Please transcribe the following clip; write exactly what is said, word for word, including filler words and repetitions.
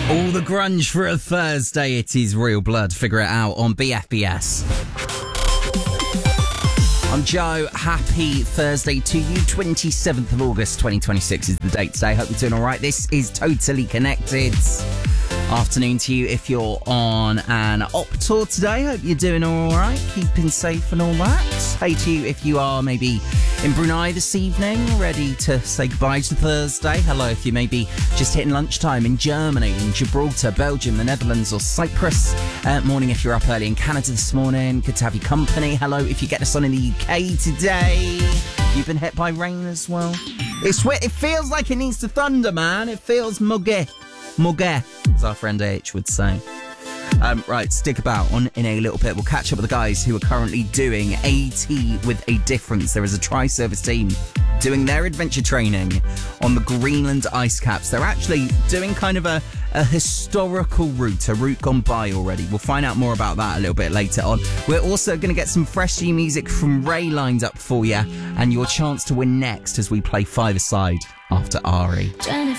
All the grunge for a Thursday. It is Real Blood. Figure it out on B F B S. I'm Joe. Happy Thursday to you. twenty-seventh of August, twenty twenty-six is the date today. Hope you're doing all right. This is Totally Connected. Afternoon to you if you're on an op tour today. Hope you're doing all right, keeping safe and all that. Hey to you if you are maybe in Brunei this evening, ready to say goodbye to Thursday. Hello if you may be just hitting lunchtime in Germany, in Gibraltar, Belgium, the Netherlands or Cyprus. Uh, morning if you're up early in Canada this morning. Good to have your company. Hello if you get us on in the U K today. You've been hit by rain as well. It's It feels like it needs to thunder, man. It feels muggy. Muggy, as our friend H would say. Um, right, stick about. On in a little bit, we'll catch up with the guys who are currently doing AT with a difference. There is a tri-service team doing their adventure training on the Greenland ice caps. They're actually doing kind of a, a historical route, a route gone by already. We'll find out more about that a little bit later on. We're also going to get some fresh new music from Ray lined up for you, and your chance to win next as we play five-a-side after Ari.